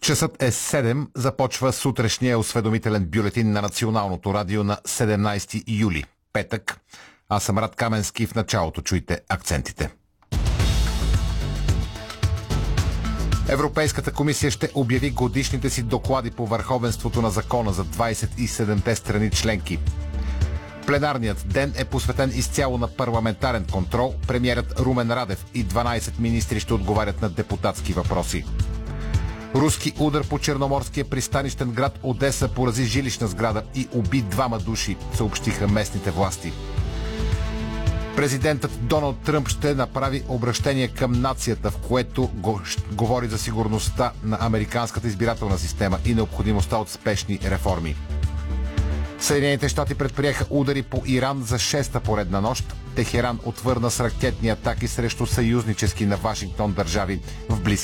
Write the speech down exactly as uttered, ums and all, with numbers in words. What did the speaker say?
Часът е седем, започва сутрешния осведомителен бюлетин на Националното радио на седемнайсети юли, петък. Аз съм Рад Каменски, в началото чуйте акцентите. Европейската комисия ще обяви годишните си доклади по върховенството на закона за двайсет и седемте страни членки. Пленарният ден е посветен изцяло на парламентарен контрол. Премиерът Румен Радев и дванайсет министри ще отговарят на депутатски въпроси. Руски удар по черноморския пристанищен град Одеса порази жилищна сграда и уби двама души, съобщиха местните власти. Президентът Доналд Тръмп ще направи обръщение към нацията, в което го, говори за сигурността на американската избирателна система и необходимостта от спешни реформи. Съединените щати предприеха удари по Иран за шеста поредна нощ. Техеран отвърна с ракетни атаки срещу съюзнически на Вашингтон държави в Близкия